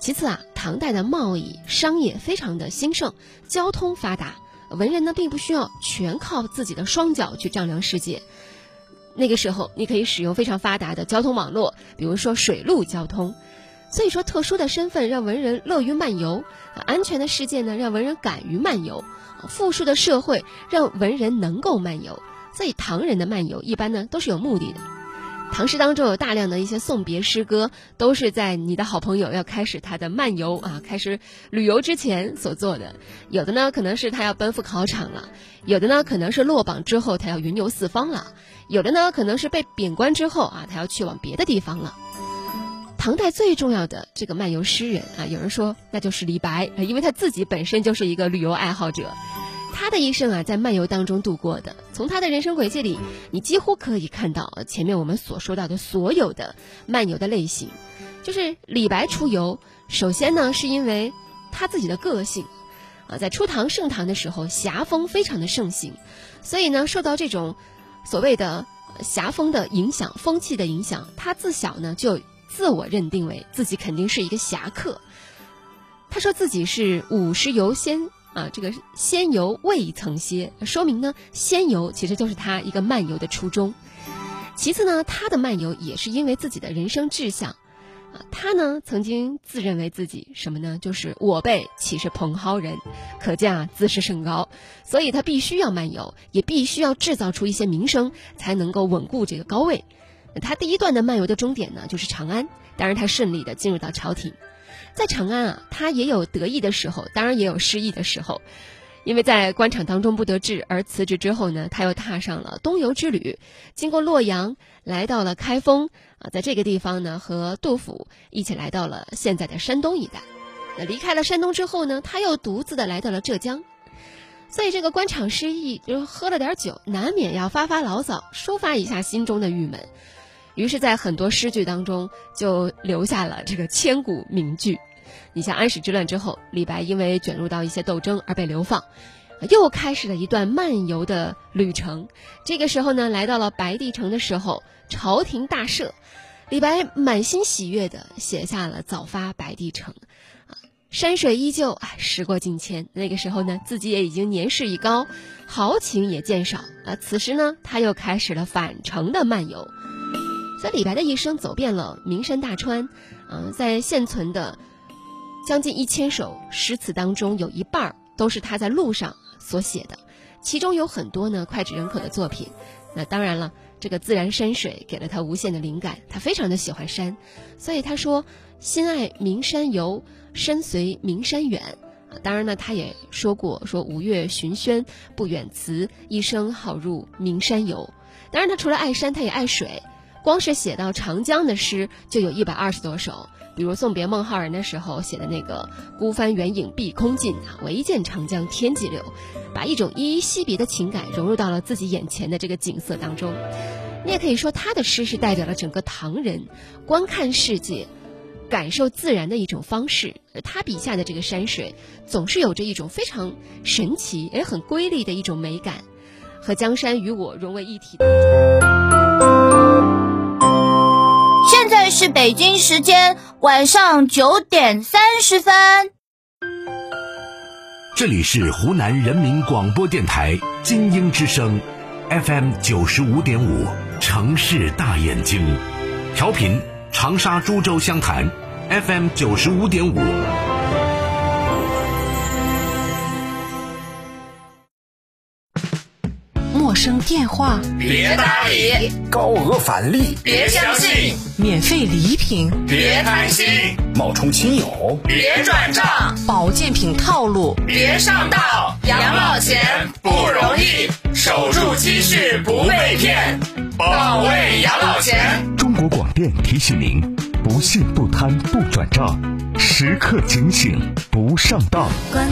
其次啊，唐代的贸易商业非常的兴盛，交通发达，文人呢并不需要全靠自己的双脚去丈量世界。那个时候你可以使用非常发达的交通网络，比如说水陆交通。所以说特殊的身份让文人乐于漫游，安全的世界呢让文人敢于漫游，富庶的社会让文人能够漫游。所以唐人的漫游一般呢都是有目的的。唐诗当中有大量的一些送别诗歌，都是在你的好朋友要开始他的漫游开始旅游之前所做的。有的呢可能是他要奔赴考场了，有的呢可能是落榜之后他要云游四方了，有的呢可能是被贬官之后他要去往别的地方了。唐代最重要的这个漫游诗人有人说那就是李白，因为他自己本身就是一个旅游爱好者。他的一生在漫游当中度过的，从他的人生轨迹里，你几乎可以看到前面我们所说到的所有的漫游的类型。就是李白出游，首先呢是因为他自己的个性在初唐盛唐的时候，侠风非常的盛行，所以呢受到这种所谓的侠风的影响，风气的影响，他自小呢就自我认定为自己肯定是一个侠客。他说自己是50游仙这个仙游未曾歇，说明呢仙游其实就是他一个漫游的初衷。其次呢，他的漫游也是因为自己的人生志向他呢曾经自认为自己什么呢，就是我辈岂是蓬蒿人，可见自视甚高，所以他必须要漫游，也必须要制造出一些名声，才能够稳固这个高位。他第一段的漫游的终点呢就是长安，当然他顺利的进入到朝廷。在长安他也有得意的时候，当然也有失意的时候，因为在官场当中不得志而辞职之后呢，他又踏上了东游之旅，经过洛阳来到了开封在这个地方呢和杜甫一起来到了现在的山东一带。离开了山东之后呢，他又独自的来到了浙江。所以这个官场失意，就喝了点酒，难免要发发牢骚，抒发一下心中的郁闷。于是在很多诗句当中就留下了这个千古名句。你像安史之乱之后，李白因为卷入到一些斗争而被流放，又开始了一段漫游的旅程。这个时候呢，来到了白帝城的时候，朝廷大赦，李白满心喜悦地写下了早发白帝城。山水依旧，时过境迁。那个时候呢，自己也已经年事已高，豪情也渐少。此时呢，他又开始了返程的漫游。所以李白的一生走遍了名山大川，在现存的将近1000首诗词当中，有一半都是他在路上所写的，其中有很多呢脍炙人口的作品。那当然了，这个自然山水给了他无限的灵感，他非常的喜欢山，所以他说心爱名山游，身随名山远。当然呢，他也说过说五岳寻轩不远辞，一生好入名山游。当然他除了爱山，他也爱水，光是写到长江的诗就有120多首，比如送别孟浩然的时候写的那个孤帆远影碧空尽，唯见长江天际流，把一种依依惜别的情感融入到了自己眼前的这个景色当中。你也可以说他的诗是代表了整个唐人观看世界感受自然的一种方式，而他笔下的这个山水总是有着一种非常神奇也很瑰丽的一种美感，和江山与我融为一体的。 现在是北京时间晚上9点30分。 这里是湖南人民广播电台金鹰之声 FM 95.5城市大眼睛，调频长沙株洲湘潭 FM 95.5。 陌生电话别搭理， 高额返利别相信， 免费礼品别贪心， 冒充亲友别转账， 保健品套路别上当。养老钱不容易，守住积蓄不被骗，保卫养老钱。 中国广电提醒您：不信不贪不转账，时刻警醒不上当。 关